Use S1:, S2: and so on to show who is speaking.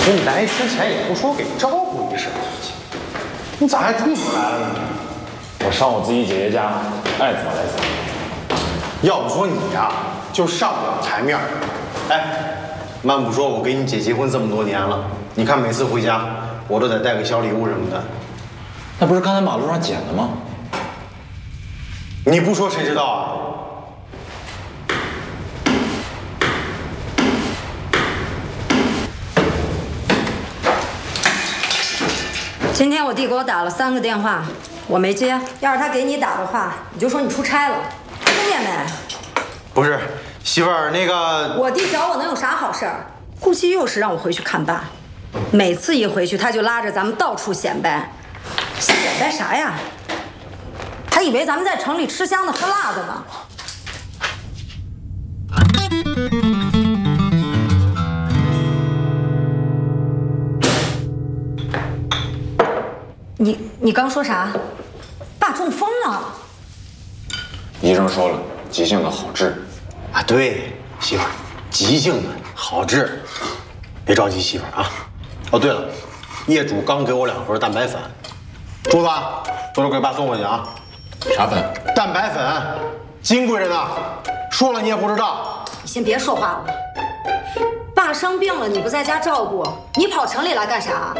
S1: 人来之前也不说给招呼一声，你咋还中途来了呢？
S2: 我上我自己姐姐家，爱怎么来怎么。
S1: 要不说你呀，就上不了台面。哎，慢不说，我跟你姐结婚这么多年了，你看每次回家，我都得带个小礼物什么的。
S2: 那不是刚才马路上捡的吗？
S1: 你不说谁知道啊？
S3: 今天我弟给我打了3个电话，我没接。要是他给你打的话，你就说你出差了，听见没？
S1: 不是，媳妇儿，那个
S3: 我弟找我能有啥好事儿？估计又是让我回去看爸。每次一回去，他就拉着咱们到处显摆，显摆啥呀？他以为咱们在城里吃香的喝辣的呢。你刚说啥？爸中风了？
S2: 医生说了，急性的好治。
S1: 啊，对，媳妇儿，急性的好治，别着急，媳妇儿啊。哦，对了，业主刚给我2盒蛋白粉，珠子，多多给爸送过去啊。
S2: 啥粉？
S1: 蛋白粉，金贵着呢，说了你也不知道。
S3: 你先别说话了。爸生病了，你不在家照顾，你跑城里来干啥？